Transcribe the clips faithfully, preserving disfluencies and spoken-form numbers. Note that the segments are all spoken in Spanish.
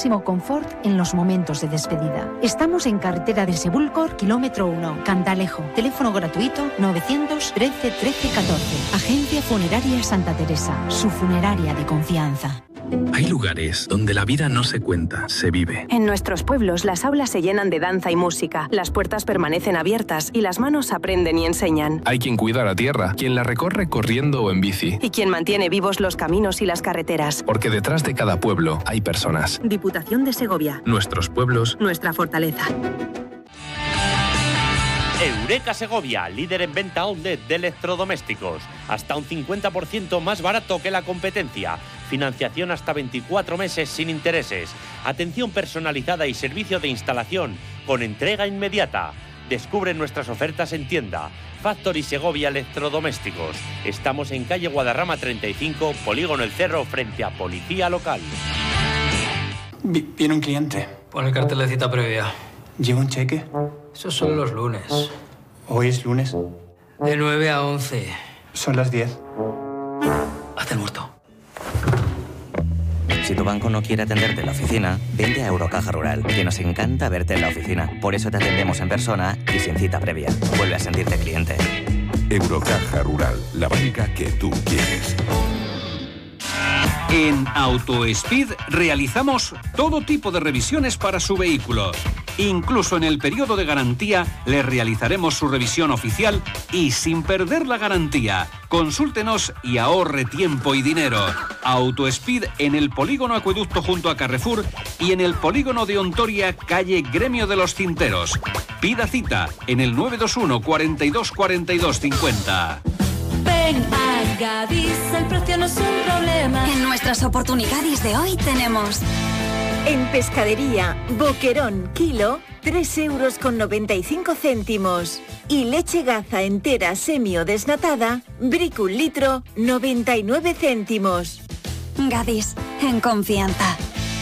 máximo confort en los momentos de despedida. Estamos en carretera de Sebulcor, kilómetro uno, Cantalejo. Teléfono gratuito novecientos trece trece catorce. Agencia Funeraria Santa Teresa, su funeraria de confianza. Hay lugares donde la vida no se cuenta, se vive. En nuestros pueblos las aulas se llenan de danza y música, las puertas permanecen abiertas y las manos aprenden y enseñan. Hay quien cuida la tierra, quien la recorre corriendo o en bici. Y quien mantiene vivos los caminos y las carreteras. Porque detrás de cada pueblo hay personas. Diputación de Segovia. Nuestros pueblos. Nuestra fortaleza. Eureka Segovia, líder en venta outlet de electrodomésticos. Hasta un cincuenta por ciento más barato que la competencia. Financiación hasta veinticuatro meses sin intereses. Atención personalizada y servicio de instalación con entrega inmediata. Descubre nuestras ofertas en tienda. Factory Segovia Electrodomésticos. Estamos en calle Guadarrama treinta y cinco, Polígono El Cerro, frente a Policía Local. Viene un cliente. Pon el cartel de cita previa. ¿Lleva un cheque? Esos son los lunes. ¿Hoy es lunes? De nueve a once. Son las diez. Haz el muerto. Si tu banco no quiere atenderte en la oficina, vente a Eurocaja Rural, que nos encanta verte en la oficina. Por eso te atendemos en persona y sin cita previa. Vuelve a sentirte cliente. Eurocaja Rural, la banca que tú quieres. En AutoSpeed realizamos todo tipo de revisiones para su vehículo. Incluso en el periodo de garantía le realizaremos su revisión oficial y sin perder la garantía. Consúltenos y ahorre tiempo y dinero. AutoSpeed en el Polígono Acueducto junto a Carrefour y en el Polígono de Ontoria, calle Gremio de los Cinteros. Pida cita en el nueve dos uno, cuarenta y dos, cuarenta y dos, cincuenta. Ven a Gadis, el precio no es un problema. En nuestras oportunidades de hoy tenemos... En pescadería, boquerón, kilo, tres euros con noventa y cinco céntimos. Y leche Gaza entera semi o desnatada, Brick un litro, noventa y nueve céntimos. Gadis, en confianza.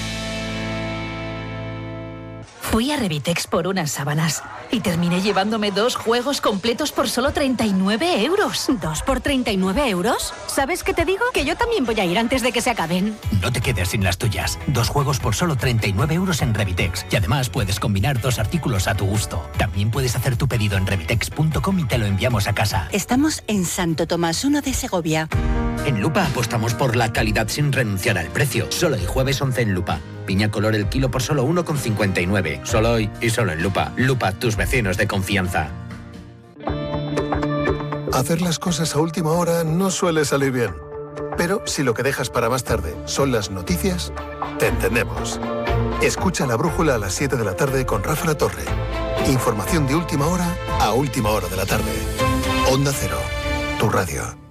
Fui a Revitex por unas sábanas y terminé llevándome dos juegos completos por solo treinta y nueve euros. ¿Dos por treinta y nueve euros? ¿Sabes qué te digo? Que yo también voy a ir antes de que se acaben. No te quedes sin las tuyas. Dos juegos por solo treinta y nueve euros en Revitex. Y además puedes combinar dos artículos a tu gusto. También puedes hacer tu pedido en revitex punto com y te lo enviamos a casa. Estamos en Santo Tomás uno de Segovia. En Lupa apostamos por la calidad sin renunciar al precio. Solo el jueves once en Lupa. Piña color el kilo por solo uno con cincuenta y nueve. Solo hoy y solo en Lupa. Lupa, tus vecinos de confianza. Hacer las cosas a última hora no suele salir bien. Pero si lo que dejas para más tarde son las noticias, te entendemos. Escucha La Brújula a las siete de la tarde con Rafa La Torre. Información de última hora a última hora de la tarde. Onda Cero, tu radio.